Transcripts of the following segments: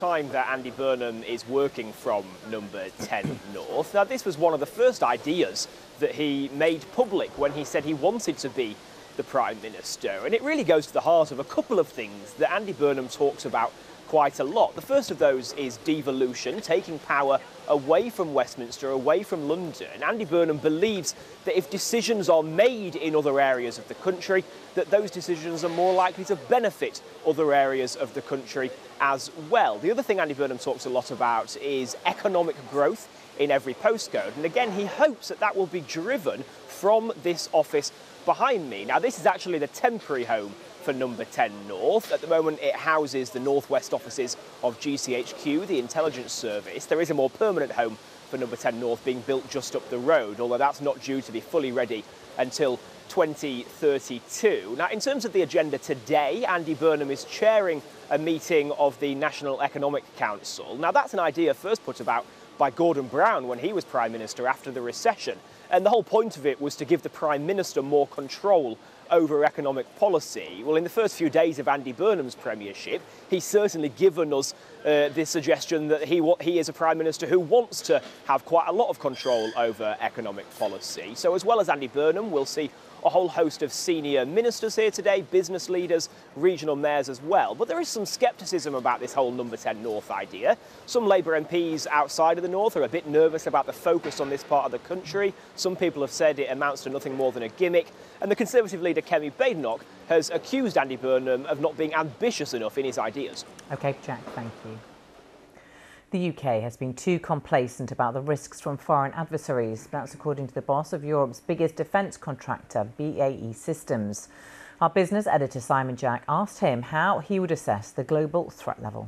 Time that Andy Burnham is working from number 10 North. Now, this was one of the first ideas that he made public when he said he wanted to be the Prime Minister. And it really goes to the heart of a couple of things that Andy Burnham talks about quite a lot. The first of those is devolution, taking power away from Westminster, away from London. Andy Burnham believes that if decisions are made in other areas of the country, that those decisions are more likely to benefit other areas of the country as well. The other thing Andy Burnham talks a lot about is economic growth in every postcode. And again, he hopes that that will be driven from this office behind me. Now, this is actually the temporary home for number 10 North. At the moment, it houses the northwest offices of GCHQ, the intelligence service. There is a more permanent home for number 10 North being built just up the road, although that's not due to be fully ready until 2032. Now, in terms of the agenda today, Andy Burnham is chairing a meeting of the National Economic Council. Now, that's an idea first put about by Gordon Brown when he was Prime Minister after the recession. And the whole point of it was to give the Prime Minister more control over economic policy. Well, in the first few days of Andy Burnham's premiership, he's certainly given us the suggestion that he is a Prime Minister who wants to have quite a lot of control over economic policy. So as well as Andy Burnham, we'll see a whole host of senior ministers here today, business leaders, regional mayors as well. But there is some scepticism about this whole number 10 North idea. Some Labour MPs outside of the North are a bit nervous about the focus on this part of the country. Some people have said it amounts to nothing more than a gimmick. And the Conservative leader, Kemi Badenoch, has accused Andy Burnham of not being ambitious enough in his ideas. OK, Jack, thank you. The UK has been too complacent about the risks from foreign adversaries. That's according to the boss of Europe's biggest defence contractor, BAE Systems. Our business editor, Simon Jack, asked him how he would assess the global threat level.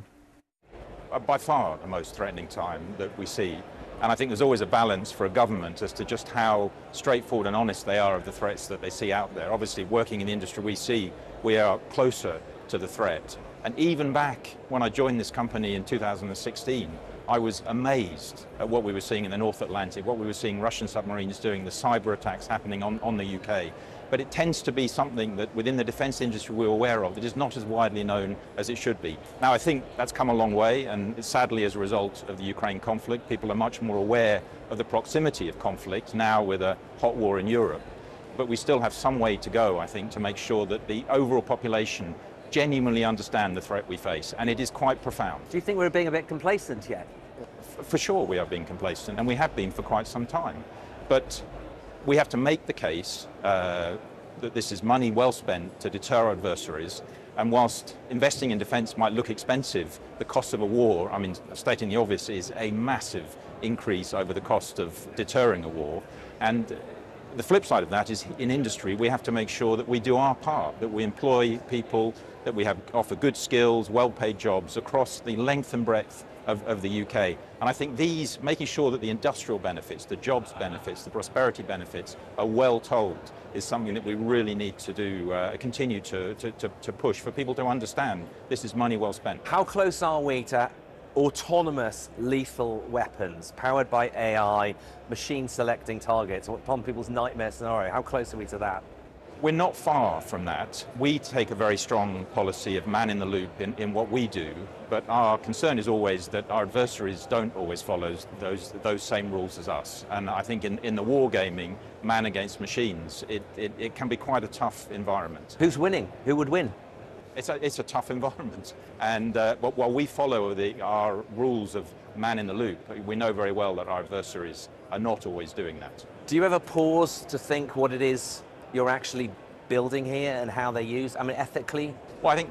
By far the most threatening time that we see. And I think there's always a balance for a government as to just how straightforward and honest they are of the threats that they see out there. Obviously, working in the industry we are closer to the threat. And even back when I joined this company in 2016, I was amazed at what we were seeing in the North Atlantic, what we were seeing Russian submarines doing, the cyber attacks happening on the UK. But it tends to be something that within the defence industry we're aware of. It is not as widely known as it should be. Now, I think that's come a long way, and sadly as a result of the Ukraine conflict, people are much more aware of the proximity of conflict now with a hot war in Europe. But we still have some way to go, I think, to make sure that the overall population genuinely understand the threat we face, and it is quite profound. Do you think we're being a bit complacent yet? For sure we are being complacent, and we have been for quite some time. But we have to make the case that this is money well spent to deter adversaries, and whilst investing in defence might look expensive, the cost of a war, I mean, stating the obvious, is a massive increase over the cost of deterring a war. And the flip side of that is in industry we have to make sure that we do our part, that we employ people, that we offer good skills, well-paid jobs across the length and breadth of the UK. And I think making sure that the industrial benefits, the jobs benefits, the prosperity benefits are well told is something that we really need to do, continue to push for people to understand this is money well spent. How close are we to autonomous lethal weapons powered by AI, machine selecting targets, upon people's nightmare scenario? How close are we to that? We're not far from that. We take a very strong policy of man in the loop in what we do, but our concern is always that our adversaries don't always follow those same rules as us. And I think in the war gaming, man against machines, it can be quite a tough environment. Who's winning? Who would win? It's a tough environment, and while we follow our rules of man in the loop, we know very well that our adversaries are not always doing that. Do you ever pause to think what it is you're actually building here and how they're used? I mean, ethically? Well, I think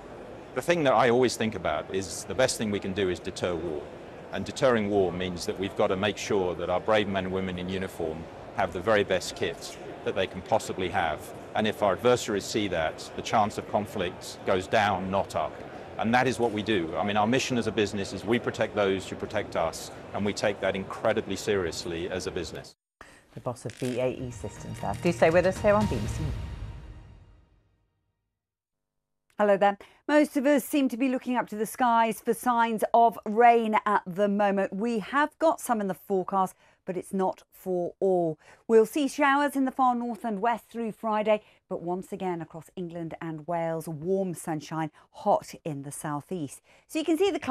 the thing that I always think about is the best thing we can do is deter war. And deterring war means that we've got to make sure that our brave men and women in uniform have the very best kit that they can possibly have. And if our adversaries see that, the chance of conflict goes down, not up. And that is what we do. I mean, our mission as a business is we protect those who protect us, and we take that incredibly seriously as a business. The boss of BAE Systems there. Do stay with us here on BBC. Hello there. Most of us seem to be looking up to the skies for signs of rain at the moment. We have got some in the forecast, but it's not for all. We'll see showers in the far north and west through Friday, but once again across England and Wales, warm sunshine, hot in the southeast. So you can see the